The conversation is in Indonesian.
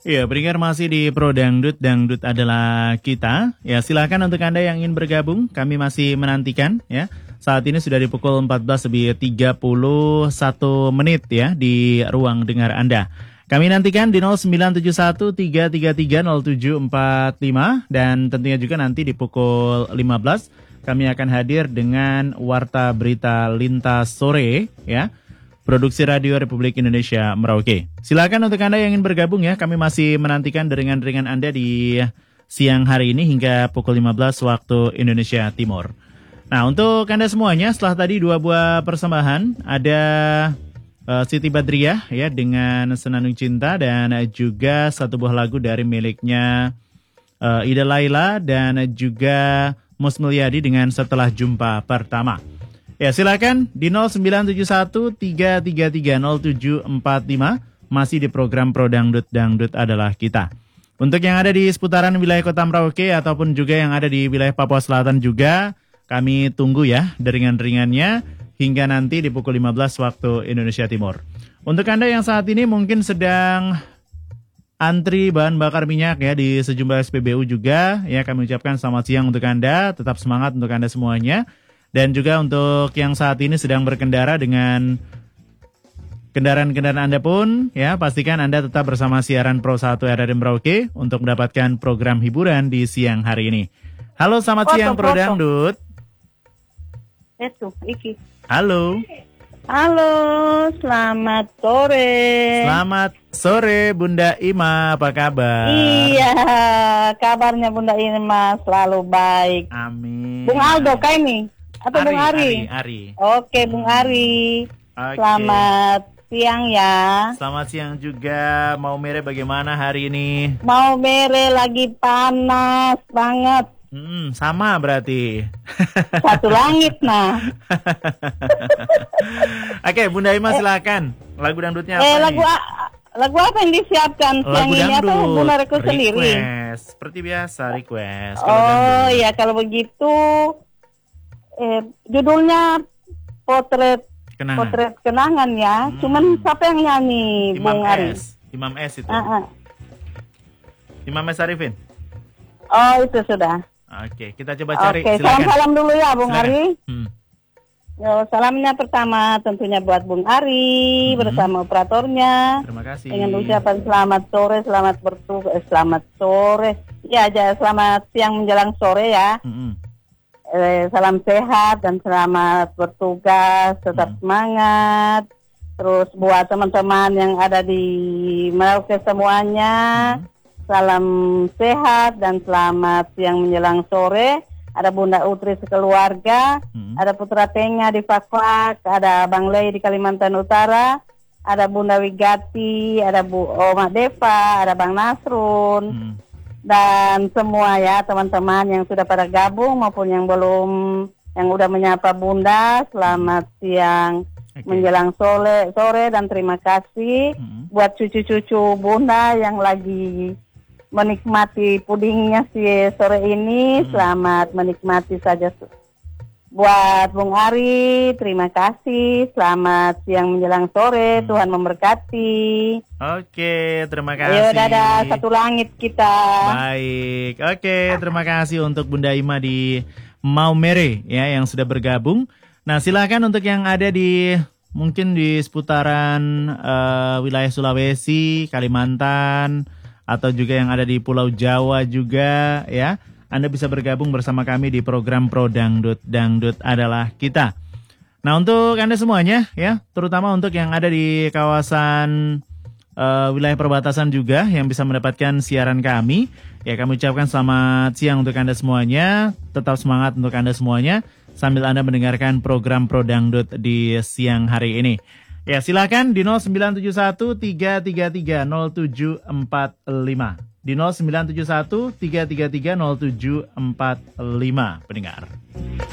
Ya, pendengar masih di Pro Dangdut, Dangdut adalah kita. Ya, silakan untuk Anda yang ingin bergabung, kami masih menantikan ya. Saat ini sudah di pukul 14:31 menit ya di ruang dengar Anda. Kami nantikan di 0971 333 0745 dan tentunya juga nanti di pukul 15 kami akan hadir dengan Warta Berita Lintas Sore ya. Produksi Radio Republik Indonesia Merauke. Silakan untuk Anda yang ingin bergabung ya. Kami masih menantikan deringan-deringan Anda di siang hari ini hingga pukul 15 waktu Indonesia Timur. Nah, untuk Anda semuanya, setelah tadi 2 buah persembahan, ada Siti Badriah ya dengan Senandung Cinta dan juga 1 buah lagu dari miliknya Ida Laila dan juga Mus Mulyadi dengan Setelah Jumpa Pertama. Ya, silakan di 0971 333 0745 masih di program Pro Dangdut, Dangdut adalah kita. Untuk yang ada di seputaran wilayah Kota Merauke ataupun juga yang ada di wilayah Papua Selatan juga, kami tunggu ya deringan-deringannya hingga nanti di pukul 15 waktu Indonesia Timur. Untuk Anda yang saat ini mungkin sedang antri bahan bakar minyak ya di sejumlah SPBU juga, ya kami ucapkan selamat siang untuk Anda, tetap semangat untuk Anda semuanya. Dan juga untuk yang saat ini sedang berkendara dengan kendaraan-kendaraan Anda pun, ya pastikan Anda tetap bersama siaran Pro 1 RRI Merauke untuk mendapatkan program hiburan di siang hari ini. Halo, selamat siang Pro Dangdut. Itu, Iki. Halo. Halo, selamat sore. Selamat sore Bunda Ima, apa kabar? Iya, kabarnya Bunda Ima selalu baik. Amin. Bung Aldo kah ini? Atau Bung Ari? Ari. Oke, Bung Ari. Oke. Selamat siang ya. Selamat siang juga. Mau mere bagaimana hari ini? Mau mere lagi panas banget. Sama berarti. Satu langit nah. Oke, Bunda Ima silakan. Lagu dangdutnya apa nih? Lagu apa yang disiapkan siang ini atau Bunda request sendiri? Seperti biasa request. Oh ya, kalau begitu judulnya potret kenangan ya. Cuman siapa yang nyanyi? Imam Bung Ari. Imam S itu. Imam S Arifin. Oh, itu sudah. Oke, kita coba cari. Oke, salam-salam dulu ya Bung Ari. Yo, salamnya pertama tentunya buat Bung Ari bersama operatornya. Terima kasih. Dengan ucapan selamat sore, selamat bertugas, selamat sore. Ya, selamat siang menjelang sore ya. Salam sehat dan selamat bertugas, tetap semangat. Terus buat teman-teman yang ada di Merauke semuanya, salam sehat dan selamat siang menjelang sore. Ada Bunda Utri sekeluarga, ada Putra Tengah di Fakfak, ada Bang Lei di Kalimantan Utara, ada Bunda Wigati, ada Bu Oma Deva, ada Bang Nasrun. Dan semua ya teman-teman yang sudah pada gabung maupun yang belum, yang udah menyapa Bunda, selamat siang menjelang sore dan terima kasih buat cucu-cucu Bunda yang lagi menikmati pudingnya si sore ini. Selamat menikmati saja. Buat Bung Ari, terima kasih. Selamat siang menjelang sore. Tuhan memberkati. Oke, terima kasih. Ayo, dadah, satu langit kita. Baik, oke, terima kasih untuk Bunda Ima di Maumere ya yang sudah bergabung. Nah, silakan untuk yang ada di mungkin di seputaran wilayah Sulawesi, Kalimantan, atau juga yang ada di Pulau Jawa juga ya. Anda bisa bergabung bersama kami di program Pro Dangdut, Dangdut adalah kita. Nah, untuk Anda semuanya ya, terutama untuk yang ada di kawasan wilayah perbatasan juga yang bisa mendapatkan siaran kami, ya kami ucapkan selamat siang untuk Anda semuanya. Tetap semangat untuk Anda semuanya sambil Anda mendengarkan program Pro Dangdut di siang hari ini. Ya, silakan di 0971 333 0745. Di 0971 333 0745 pendengar.